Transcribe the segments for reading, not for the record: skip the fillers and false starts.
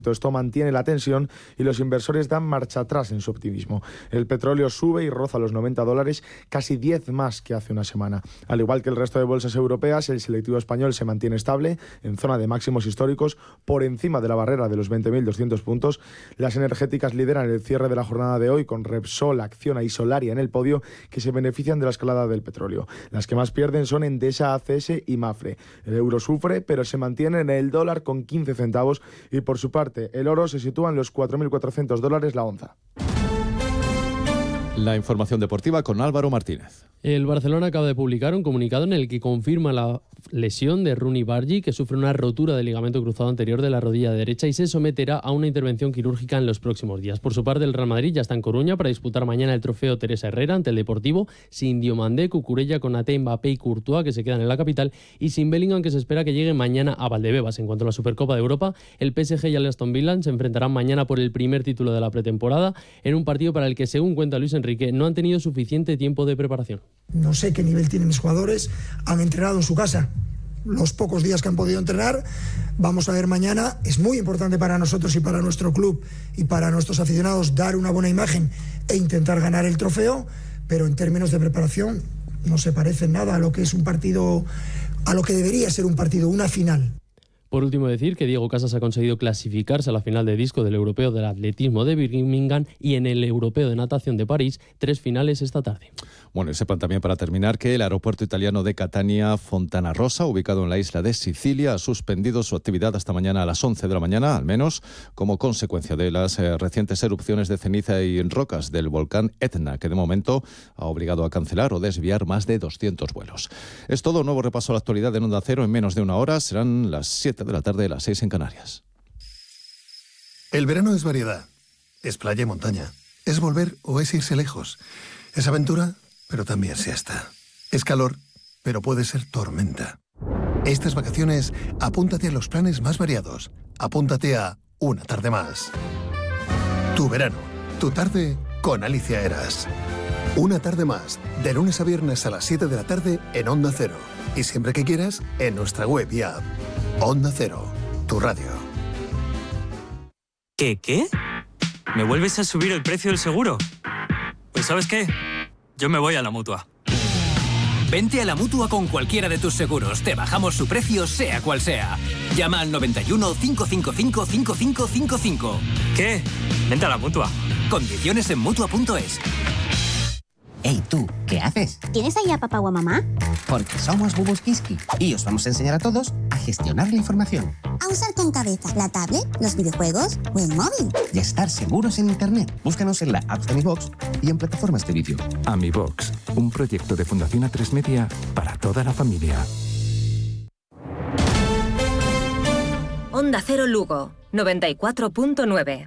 Esto mantiene la tensión y los inversores dan marcha atrás en su optimismo. El petróleo sube y roza los $90, casi 10 más que hace una semana. Al igual que el resto de bolsas europeas, el selectivo español se mantiene estable en zona de máximos históricos, por encima de la barrera de los 20.200 puntos. Las energéticas lideran el cierre de la jornada de hoy con Repsol, Acciona y Solaria en el podio, que se benefician de la escalada del petróleo. Las que más pierden son Endesa, ACS y Mafre. El euro sufre, pero se mantiene en el dólar con 15 centavos y por su parte el oro se sitúa en los $4.400 la onza. La información deportiva con Álvaro Martínez. El Barcelona acaba de publicar un comunicado en el que confirma la lesión de Rooney Bargi, que sufre una rotura del ligamento cruzado anterior de la rodilla derecha y se someterá a una intervención quirúrgica en los próximos días. Por su parte, el Real Madrid ya está en Coruña para disputar mañana el trofeo Teresa Herrera ante el Deportivo, sin Diomandé, Cucurella, Konaté, Mbappé y Courtois, que se quedan en la capital, y sin Bellingham, que se espera que llegue mañana a Valdebebas. En cuanto a la Supercopa de Europa, el PSG y el Aston Villa se enfrentarán mañana por el primer título de la pretemporada, en un partido para el que, según cuenta Luis Enrique, no han tenido suficiente tiempo de preparación. No sé qué nivel tienen mis jugadores, han entrenado en su casa los pocos días que han podido entrenar. Vamos a ver mañana, es muy importante para nosotros y para nuestro club y para nuestros aficionados dar una buena imagen e intentar ganar el trofeo, pero en términos de preparación no se parece en nada a lo que es un partido, a lo que debería ser un partido, una final. Por último, decir que Diego Casas ha conseguido clasificarse a la final de disco del Europeo del Atletismo de Birmingham y en el Europeo de Natación de París, 3 finales esta tarde. Bueno, y sepan también, para terminar, que el aeropuerto italiano de Catania Fontana Rosa, ubicado en la isla de Sicilia, ha suspendido su actividad hasta mañana a las 11 de la mañana, al menos, como consecuencia de las recientes erupciones de ceniza y rocas del volcán Etna, que de momento ha obligado a cancelar o desviar más de 200 vuelos. Es todo, un nuevo repaso a la actualidad en Onda Cero en menos de una hora. Serán las 7 de la tarde, las 6 en Canarias. El verano es variedad, es playa y montaña, es volver o es irse lejos, es aventura, pero también siesta, es calor, pero puede ser tormenta. Estas vacaciones, apúntate a los planes más variados, apúntate a Una Tarde Más. Tu verano, tu tarde con Alicia Eras. Una Tarde Más, de lunes a viernes a las 7 de la tarde en Onda Cero. Y siempre que quieras, en nuestra web y app. Onda Cero, tu radio. ¿Qué? ¿Me vuelves a subir el precio del seguro? Pues ¿sabes qué? Yo me voy a la Mutua. Vente a la Mutua con cualquiera de tus seguros. Te bajamos su precio, sea cual sea. Llama al 91 555 5555. ¿Qué? Vente a la Mutua. Condiciones en Mutua.es. Hey, tú, ¿qué haces? ¿Tienes ahí a papá o a mamá? Porque somos Bubus Kiski y os vamos a enseñar a todos a gestionar la información. A usar con cabeza la tablet, los videojuegos o el móvil. Y a estar seguros en Internet. Búscanos en la app de AmiBox y en plataformas de vídeo. AmiBox, un proyecto de Fundación A3 Media para toda la familia. Onda Cero Lugo, 94.9.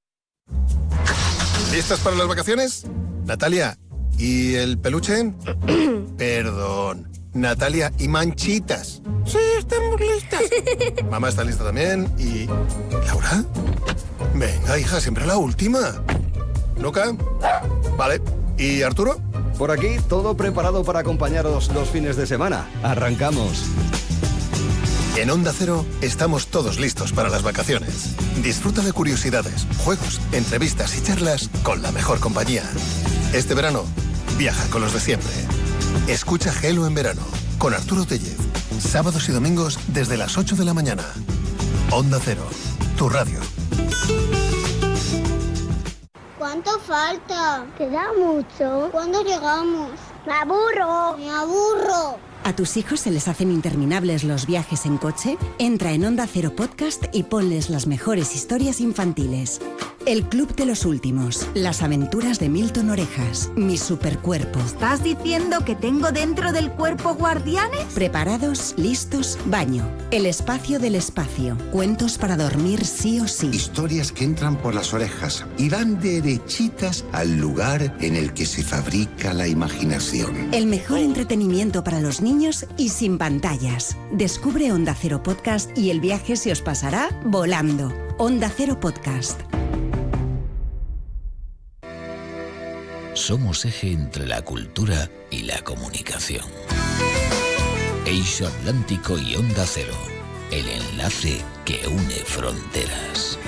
¿Listas para las vacaciones? Natalia, ¿y el peluche? Perdón. Natalia, ¿y Manchitas? Sí, estamos listas. Mamá está lista también. ¿Y Laura? Venga, hija, siempre la última. ¿Luca? Vale. ¿Y Arturo? Por aquí, todo preparado para acompañaros los fines de semana. ¡Arrancamos! En Onda Cero estamos todos listos para las vacaciones. Disfruta de curiosidades, juegos, entrevistas y charlas con la mejor compañía. Este verano, viaja con los de siempre. Escucha Gelo en verano, con Arturo Tellez. Sábados y domingos desde las 8 de la mañana. Onda Cero, tu radio. ¿Cuánto falta? Queda mucho. ¿Cuándo llegamos? ¡Me aburro! ¡Me aburro! ¿A tus hijos se les hacen interminables los viajes en coche? Entra en Onda Cero Podcast y ponles las mejores historias infantiles. El Club de los Últimos, las aventuras de Milton Orejas, Mi Supercuerpo. ¿Estás diciendo que tengo dentro del cuerpo guardianes? Preparados, listos, baño. El espacio del espacio, cuentos para dormir sí o sí. Historias que entran por las orejas y van derechitas al lugar en el que se fabrica la imaginación. El mejor entretenimiento para los niños y sin pantallas. Descubre Onda Cero Podcast y el viaje se os pasará volando. Onda Cero Podcast. Somos eje entre la cultura y la comunicación. Eixo Atlántico y Onda Cero, el enlace que une fronteras.